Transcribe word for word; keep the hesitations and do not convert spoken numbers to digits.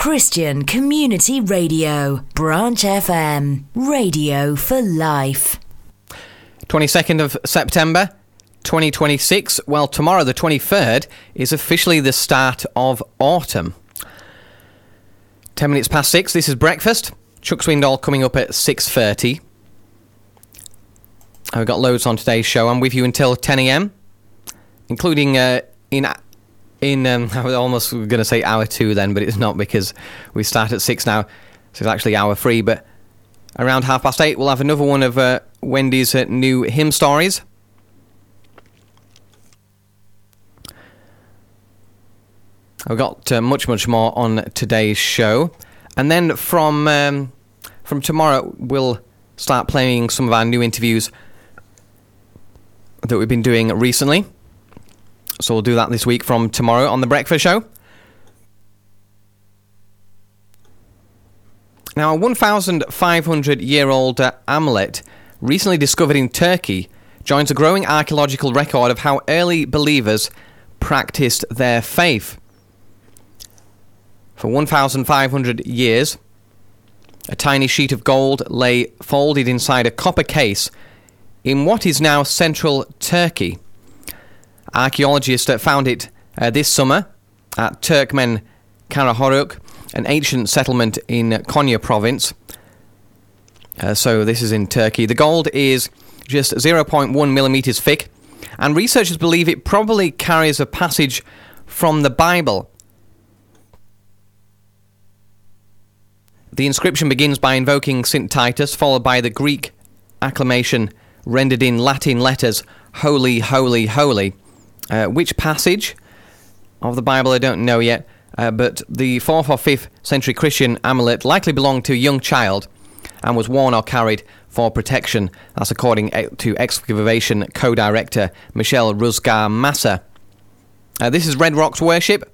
Christian Community Radio, Branch F M, radio for life. twenty-second of September, twenty twenty-six. Well, tomorrow, the twenty-third, is officially the start of autumn. Ten minutes past six, this is Breakfast. Chuck Swindoll coming up at six thirty. I've got loads on today's show. I'm with you until ten a.m, including uh, in... In, um, I was almost going to say hour two then, but it's not because we start at six now, so it's actually hour three. But around half past eight, we'll have another one of uh, Wendy's uh, new hymn stories. I've got uh, much, much more on today's show. And then from um, from tomorrow, we'll start playing some of our new interviews that we've been doing recently. So we'll do that this week from tomorrow on The Breakfast Show. Now, a one thousand five hundred year old uh, amulet recently discovered in Turkey joins a growing archaeological record of how early believers practiced their faith. For one thousand five hundred years, a tiny sheet of gold lay folded inside a copper case in what is now central Turkey. Archaeologists found it uh, this summer at Turkmen Karahoruk, an ancient settlement in Konya province. Uh, so this is in Turkey. The gold is just zero point one millimeters thick, and researchers believe it probably carries a passage from the Bible. The inscription begins by invoking Saint Titus, followed by the Greek acclamation rendered in Latin letters, Holy, Holy, Holy. Uh, which passage of the Bible I don't know yet, uh, but the fourth or fifth century Christian amulet likely belonged to a young child and was worn or carried for protection. That's according to excavation co-director Michelle Rusgar Massa. Uh, this is Red Rocks Worship